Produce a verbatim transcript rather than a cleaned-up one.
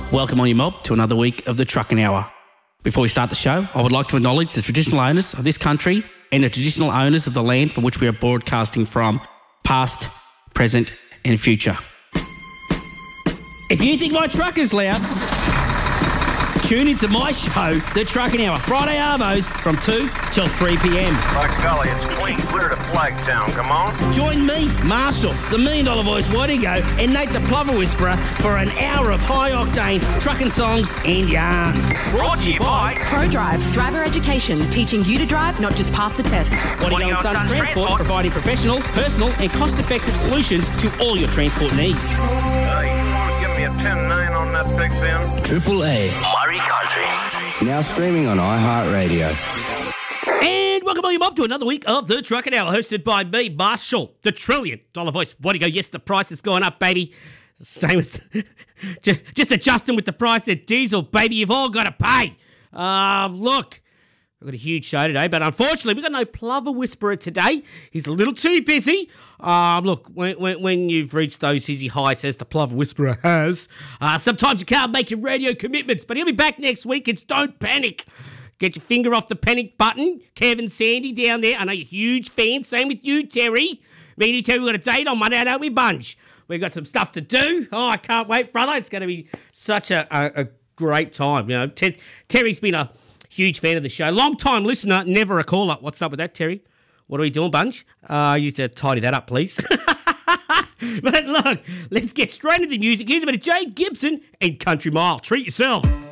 Welcome on your mob to another week of the Trucking Hour. Before we start the show, I would like to acknowledge the traditional owners of this country and the traditional owners of the land from which we are broadcasting from, past, present and future. If you think my truck is loud, tune into my show, The Trucking Hour, Friday Arvos from two till three p.m. By golly, it's clean clear to Flagtown, come on. Join me, Marshall, the Million Dollar Voice Wadigo, and Nate the Plover Whisperer for an hour of high-octane trucking songs and yarns. Brought to you by ProDrive, driver education, teaching you to drive, not just pass the test. Wadigo and Sons Transport, providing professional, personal and cost-effective solutions to all your transport needs. Hey, you want to give me a ten nine on that Big Ben? Triple A. Murray Country. Now streaming on iHeartRadio. And welcome all you mob to another week of the Trucking Hour, hosted by me, Marshall, the Trillion Dollar Voice. What do you go? Yes, the price has gone up, baby. Same as just, just adjusting with the price of diesel, baby. You've all got to pay. Um, look, we've got a huge show today, but unfortunately, we've got no Plover Whisperer today. He's a little too busy. Um, look, when, when, when you've reached those dizzy heights as the Plover Whisperer has, uh, sometimes you can't make your radio commitments, but he'll be back next week. It's don't panic. Get your finger off the panic button. Kevin Sandy down there. I know you're a huge fan. Same with you, Terry. Me and you, Terry, we've got a date on Monday, don't we, Bunge? We've got some stuff to do. Oh, I can't wait, brother. It's going to be such a, a, a great time. You know, Ter- Terry's been a huge fan of the show. Long-time listener, never a caller. What's up with that, Terry? What are we doing, Bunge? Uh, you need to tidy that up, please. But look, let's get straight into the music. Here's a bit of Jay Gibson and Country Mile. Treat yourself.